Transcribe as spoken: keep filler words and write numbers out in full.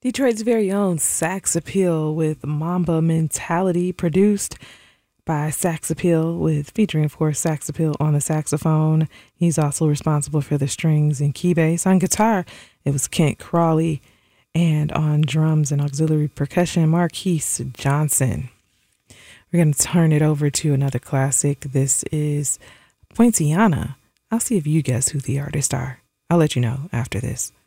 Detroit's very own Sax Appeal with Mamba Mentality, produced by Sax Appeal, with featuring, of course, Sax Appeal on the saxophone. He's also responsible for the strings and key bass. On guitar, it was Kent Crawley, and on drums and auxiliary percussion, Marquise Johnson. We're going to turn it over to another classic. This is Poinciana. I'll see if you guess who the artists are. I'll let you know after this.